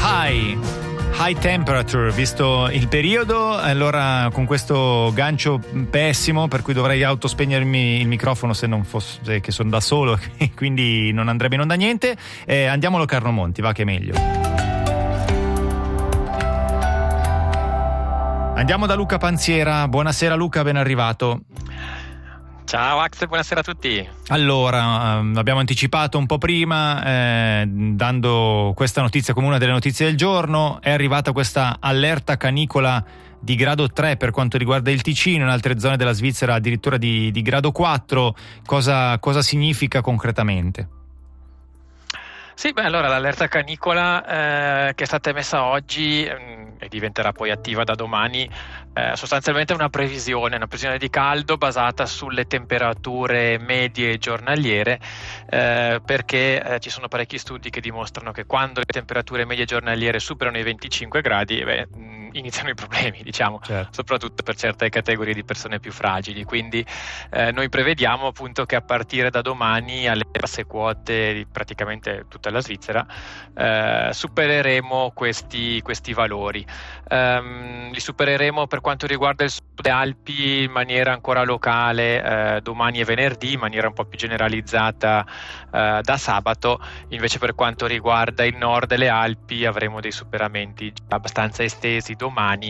High temperature, visto il periodo, allora con questo gancio pessimo per cui dovrei autospegnermi il microfono se non fosse che sono da solo, quindi non andrebbe in onda niente. Andiamo a Locarno Monti, va che è meglio. Andiamo da Luca Panziera. Buonasera Luca, ben arrivato. Ciao Axel, buonasera a tutti. Allora, abbiamo anticipato un po' prima, dando questa notizia come una delle notizie del giorno. È arrivata questa allerta canicola di grado 3 per quanto riguarda il Ticino, in altre zone della Svizzera addirittura di grado 4. Cosa significa concretamente? Sì, allora l'allerta canicola che è stata emessa oggi e diventerà poi attiva da domani, sostanzialmente è una previsione di caldo basata sulle temperature medie giornaliere, perché ci sono parecchi studi che dimostrano che quando le temperature medie giornaliere superano i 25 gradi, iniziano i problemi, diciamo, certo, soprattutto per certe categorie di persone più fragili. Quindi noi prevediamo appunto che a partire da domani alle basse quote di praticamente tutta la Svizzera supereremo questi valori. Li supereremo per quanto riguarda il sud delle Alpi in maniera ancora locale domani e venerdì, in maniera un po' più generalizzata da sabato. Invece per quanto riguarda il nord delle Alpi avremo dei superamenti abbastanza estesi domani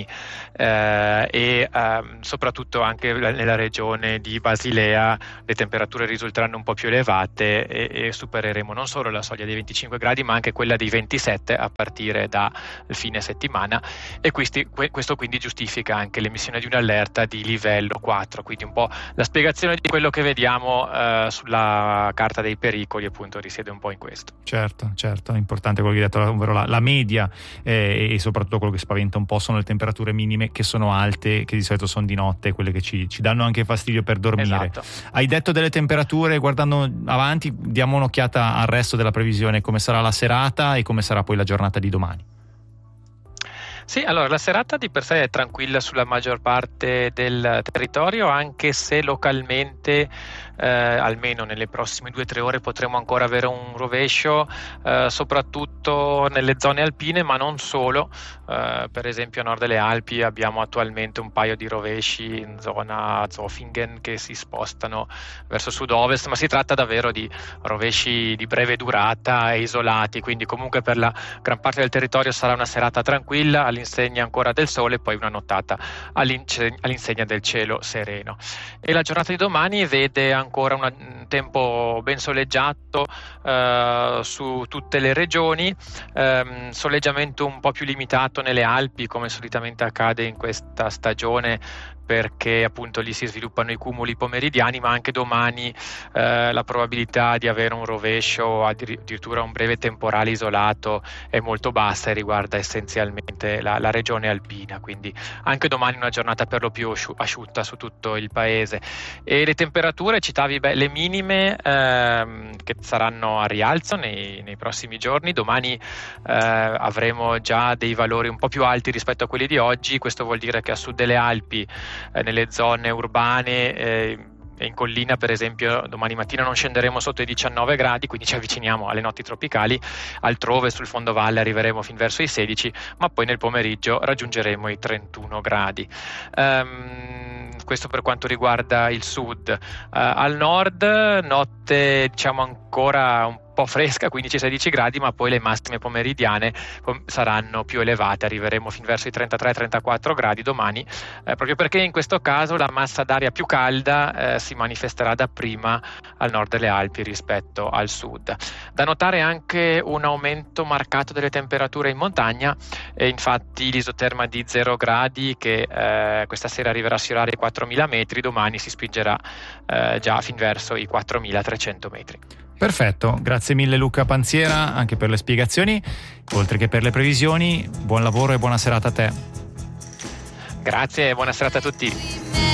e soprattutto anche nella regione di Basilea le temperature risulteranno un po' più elevate e supereremo non solo la soglia dei 25 gradi ma anche quella dei 27 a partire dal fine settimana, e questo quindi giustifica anche l'emissione di un'allerta di livello 4, quindi un po' la spiegazione di quello che vediamo sulla carta dei pericoli appunto risiede un po' in questo. Certo, è importante quello che hai detto, ovvero la media e soprattutto quello che spaventa un po' sono le temperature minime che sono alte, che di solito sono di notte, quelle che ci danno anche fastidio per dormire. Esatto. Hai detto delle temperature, guardando avanti diamo un'occhiata al resto della previsione, come sarà la serata e come sarà poi la giornata di domani. Sì, allora la serata di per sé è tranquilla sulla maggior parte del territorio, anche se localmente almeno nelle prossime 2-3 ore potremo ancora avere un rovescio, soprattutto nelle zone alpine, ma non solo. Per esempio a nord delle Alpi abbiamo attualmente un paio di rovesci in zona Zofingen che si spostano verso sud-ovest, ma si tratta davvero di rovesci di breve durata e isolati, quindi comunque per la gran parte del territorio sarà una serata tranquilla all'insegna ancora del sole e poi una nottata all'insegna del cielo sereno. E la giornata di domani vede ancora un tempo ben soleggiato su tutte le regioni, soleggiamento un po' più limitato nelle Alpi come solitamente accade in questa stagione, perché appunto lì si sviluppano i cumuli pomeridiani, ma anche domani la probabilità di avere un rovescio, addirittura un breve temporale isolato, è molto bassa e riguarda essenzialmente la regione alpina, quindi anche domani una giornata per lo più asciutta su tutto il paese. E le temperature, citavi le minime che saranno a rialzo nei prossimi giorni. Domani avremo già dei valori un po' più alti rispetto a quelli di oggi, questo vuol dire che a sud delle Alpi, nelle zone urbane e in collina per esempio domani mattina non scenderemo sotto i 19 gradi, quindi ci avviciniamo alle notti tropicali. Altrove sul fondovalle arriveremo fin verso i 16, ma poi nel pomeriggio raggiungeremo i 31 gradi. Questo per quanto riguarda il sud. Al nord notte diciamo ancora un po' fresca, 15-16 gradi, ma poi le massime pomeridiane saranno più elevate, arriveremo fin verso i 33-34 gradi domani, proprio perché in questo caso la massa d'aria più calda si manifesterà dapprima al nord delle Alpi rispetto al sud. Da notare anche un aumento marcato delle temperature in montagna, e infatti l'isoterma di 0 gradi che questa sera arriverà a sfiorare i 4.000 metri, domani si spingerà già fin verso i 4.300 metri. Perfetto, grazie mille Luca Panziera anche per le spiegazioni, oltre che per le previsioni. Buon lavoro e buona serata a te. Grazie e buona serata a tutti.